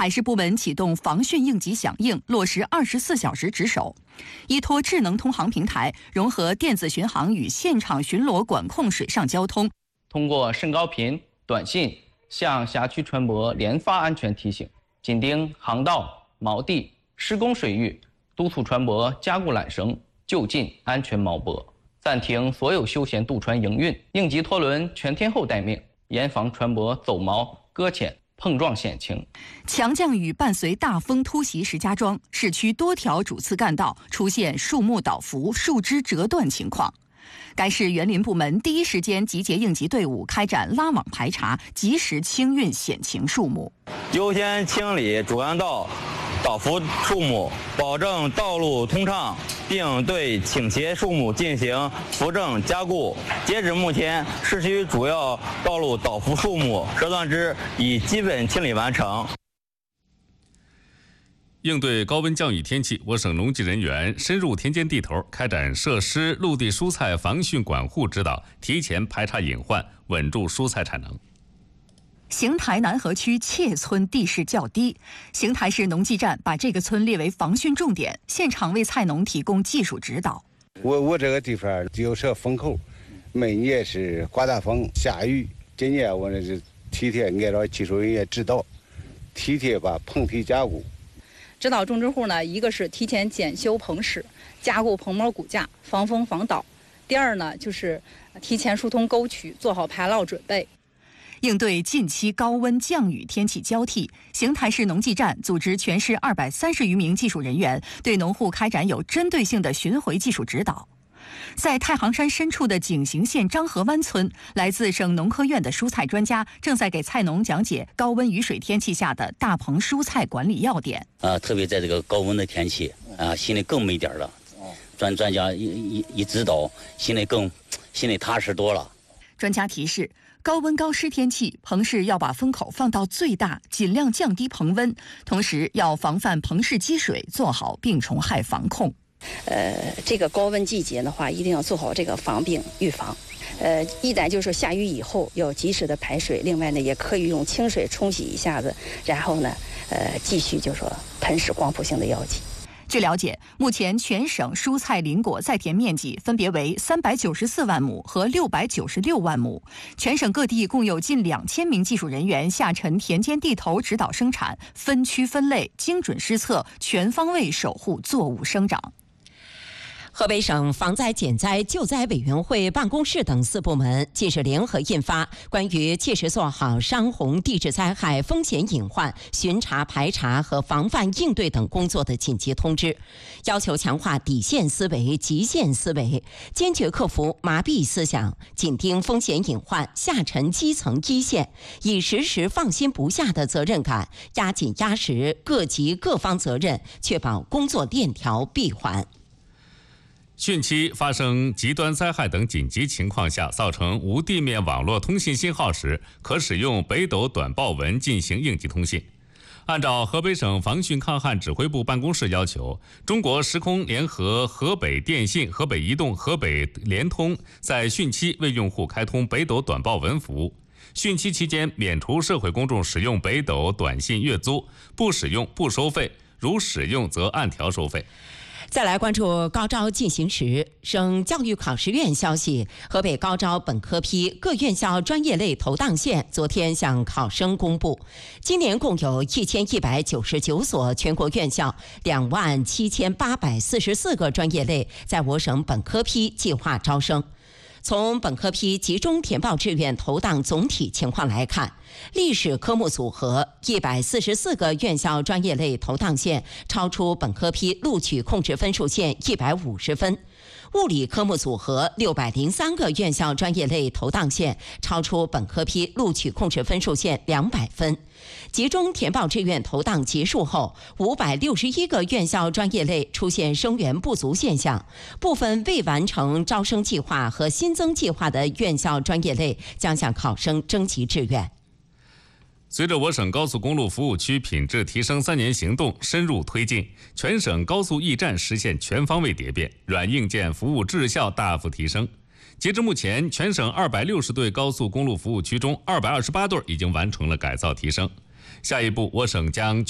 海事部门启动防汛应急响应，落实24小时值守，依托智能通航平台，融合电子巡航与现场巡逻管控水上交通， 通过甚高频短信向辖区船舶连发安全提醒，紧盯航道、锚地、施工水域，督促船舶加固缆绳，就近安全锚泊，暂停所有休闲渡船营运，应急拖轮全天候待命，严防船舶走锚、搁浅、碰撞险情。 强降雨伴随大风突袭石家庄市区多条主次干道出现树木倒伏、树枝折断情况。该市园林部门第一时间集结应急队伍，开展拉网排查，及时清运险情树木， 优先清理主干道倒伏树木，保证道路通畅，并对倾斜树木进行扶正加固。截止目前，市区主要道路倒伏树木折断枝已基本清理完成。 应对高温降雨天气，我省农技人员深入田间地头，开展设施陆地蔬菜防汛管护指导，提前排查隐患，稳住蔬菜产能。 邢台南河区切村地势较低，邢台市农技站把这个村列为防汛重点，现场为菜农提供技术指导。 我这个地方就是风口，每年是刮大风下雨，今年我这是提前挨着技术人员指导，提前把棚体加固。 指导种植户呢，一个是提前检修棚室，加固棚膜骨架，防风防倒；第二呢，就是提前疏通沟渠，做好排涝准备。 应对近期高温降雨天气交替，邢台市农技站组织全市230余名技术人员，对农户开展有针对性的巡回技术指导。在太行山深处的井陉县张河湾村，来自省农科院的蔬菜专家正在给菜农讲解高温雨水天气下的大棚蔬菜管理要点。 特别在这个高温的天气心里更没底儿了。专家一指导，心里踏实多了。 专家提示，高温高湿天气，棚室要把风口放到最大，尽量降低棚温，同时要防范棚室积水，做好病虫害防控。 这个高温季节的话，一定要做好这个防病预防。一旦就是下雨以后，要及时的排水。另外呢，也可以用清水冲洗一下子，然后呢，继续就说喷施光谱性的药剂。 据了解，目前全省蔬菜林果在田面积分别为394万亩和696万亩，全省各地共有近2000名技术人员下沉田间地头指导生产，分区分类，精准施策，全方位守护作物生长。 河北省防灾减灾救灾委员会办公室等4部门近日联合印发关于切实做好山洪地质灾害风险隐患巡查排查和防范应对等工作的紧急通知，要求强化底线思维、极限思维，坚决克服麻痹思想，紧盯风险隐患，下沉基层一线，以时时放心不下的责任感，压紧压实各级各方责任，确保工作链条闭环。 汛期发生极端灾害等紧急情况下，造成无地面网络通信信号时，可使用北斗短报文进行应急通信。按照河北省防汛抗旱指挥部办公室要求，中国时空联合河北电信、河北移动、河北联通在汛期为用户开通北斗短报文服务。汛期期间，免除社会公众使用北斗短信月租，不使用不收费，如使用则按条收费。 再来关注高招进行时，省教育考试院消息，河北高招本科批各院校专业类投档线昨天向考生公布，今年共有1199所全国院校27844个专业类在我省本科批计划招生。从本科批集中填报志愿投档总体情况来看，历史科目组合144个院校专业类投档线超出本科批录取控制分数线150分，物理科目组合603个院校专业类投档线超出本科批录取控制分数线200分。集中填报志愿投档结束后，561个院校专业类出现生源不足现象，部分未完成招生计划和新增计划的院校专业类将向考生征集志愿。 随着我省高速公路服务区品质提升3年行动深入推进，全省高速驿站实现全方位蝶变，软硬件服务质效大幅提升。截至目前，全省260对高速公路服务区中，228对已经完成了改造提升。下一步，我省将